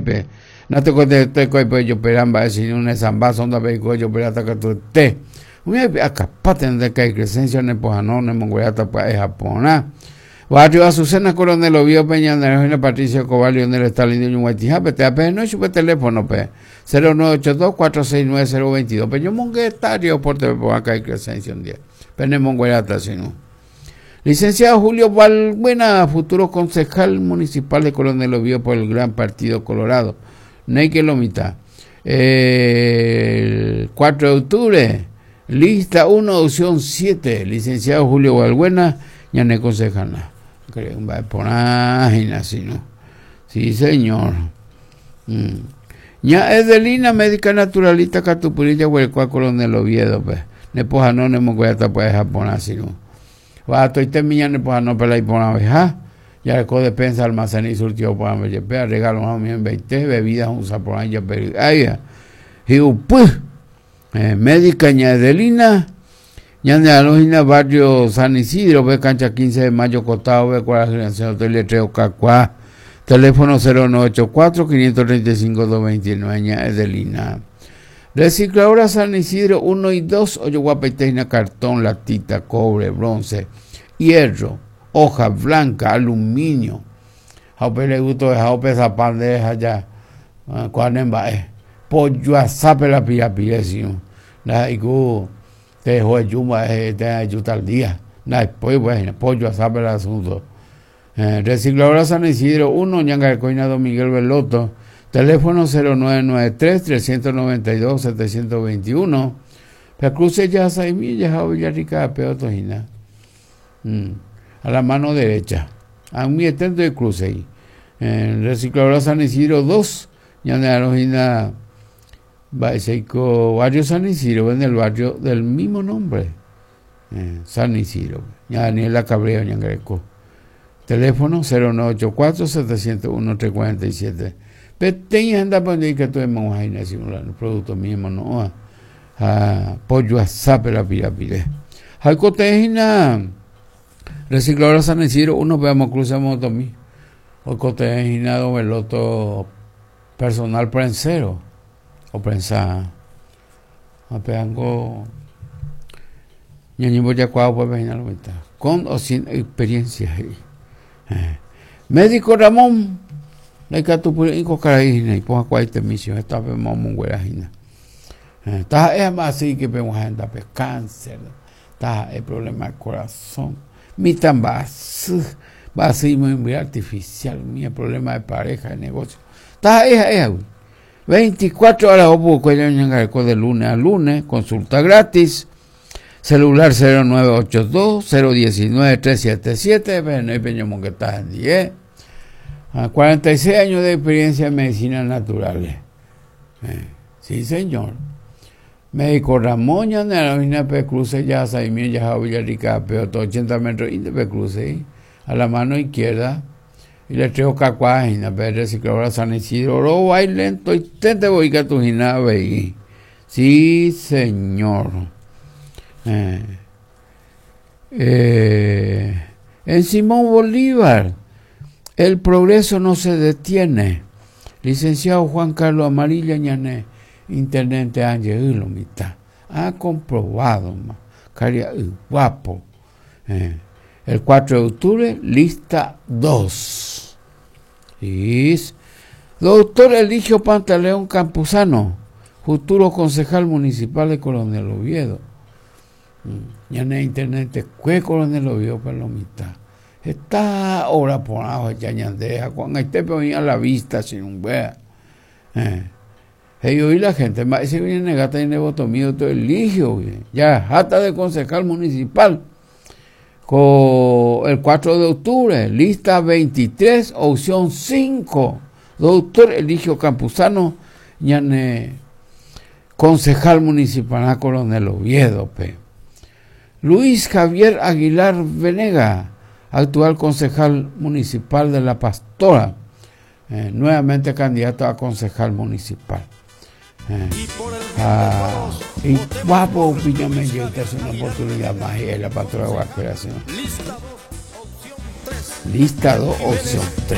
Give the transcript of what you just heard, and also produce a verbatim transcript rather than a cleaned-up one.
pe. No te cuente te coi pues yo peramba si un samba son da pe yo perata que tú te. Un acá paten de que crecencia ne pues no ne mongoyata pues Japona. Barrio Azucena Coronel Oviedo Peña Nervina Patricio Cobalio en el Stalin de Huaytija, pe te pe no su teléfono pe cero nueve ocho dos cuatro seis nueve cero dos dos. Peño monguetario por te por acá crecencia un día. Pene mongoyata sino. Licenciado Julio Balbuena, futuro concejal municipal de Coronel Oviedo por el Gran Partido Colorado. Ney Kilomita. El cuatro de octubre, lista uno, opción siete. Licenciado Julio Balbuena, ya no concejal. Creo que va a poner así, ¿no? Sí, señor. Mm. Ya Edelina, médica naturalista, Catupurilla, Huelcoa, Coronel Oviedo, pues. Ne poja no, ne mongoyata, pues, Japón, así, ¿no? Va a estoy terminando pues no pela y pona veja ya el code pensa almacén y surtió para me llevar regalo a mí en veinte bebidas un sapón ya pero ay y pues médica ñadelina ña de Alojina barrio San Isidro ve cancha quince de mayo costado ve cuál hotel letreo Cacua teléfono cero nueve ocho cuatro cinco tres cinco dos dos nueve ñadelina. Recicladora San Isidro uno y dos, oye guapa y teina, cartón, latita, cobre, bronce, hierro, hoja blanca, aluminio. Jaupe le gustó de jaupe esa pandeja ya, cuando en bae, pollo asape la pilla pilesio, na iku te dejó el yuma, te ayuda al día, na pues bueno, pollo asape el asunto. Recicladora San Isidro uno, ñanga de coina Don Miguel Veloto. Teléfono cero nueve nueve tres, tres nueve dos, siete dos uno. Pero cruce ya Saimilla, ya Villarrica, Peotojina. Mm. A la mano derecha. A mi atento de cruce ahí. En Recicladora San Isidro dos, ya en la Alojina, barrio San Isidro, en el barrio del mismo nombre. Eh, San Isidro. Ya Daniela Cabrera, ya Greco. Teléfono cero nueve ocho cuatro, siete cero uno, tres cuatro siete. Pero tenía anda para que tú hemos imaginado el producto mismo, ¿no? Ah, pollo asape la pirapire. Hay cotejina. Recicladora San Isidro, uno veamos cruzamos también. O cotejina don Veloto personal prensero. O prensa. Apeango. Ñañibo ya cuau pues venir con o sin experiencia. Eh. Médico Ramón. La catupura inco carajina y ponga cualquier misión esta vez vamos a ver está es más así que vemos gente pe cáncer está el problema del corazón mi tan vas va a ser muy artificial mi problema de pareja de negocio está es es veinticuatro horas o poco de lunes a lunes consulta gratis celular cero nueve ocho dos, cero uno nueve, tres siete siete ven el peñón que está en diez. cuarenta y seis años de experiencia en medicinas naturales. Eh, sí, señor. Médico Ramón, ya en la Alojina Pecruce, ya Saimí, ya Villarrica, pero ochenta metros de Pecruce, a la mano izquierda, y le traigo cacuágina, pero recicladora San Isidro, oro, baile lento, y te voy a tu ginaba ahí. Sí, señor. Eh, eh, en Simón Bolívar. El progreso no se detiene. Licenciado Juan Carlos Amarilla Ñané, intendente Ángel Ilomita, ha comprobado, ma, caria, guapo. Eh, el cuatro de octubre, lista dos. Y doctor Eligio Pantaleón Campuzano, futuro concejal municipal de Coronel Oviedo. Ñané intendente, ¿qué Coronel Oviedo Palomita? Está ahora por abajo de Chañandeja, cuando esté venía a la vista sin un vea. Eh. Y hoy la gente, más si viene negata y nebotomía, todo eligio, ya, hasta de concejal municipal, con el cuatro de octubre, lista veintitrés, opción cinco, doctor Eligio Campuzano, ñane, concejal municipal a Coronel Oviedo, pe. Luis Javier Aguilar Venega, actual concejal municipal de La Pastora, eh, nuevamente candidato a concejal municipal. Eh, ah, y guapo, opíname, yo esta es una oportunidad más y es La Pastora de Guaperación. Lista dos, opción tres.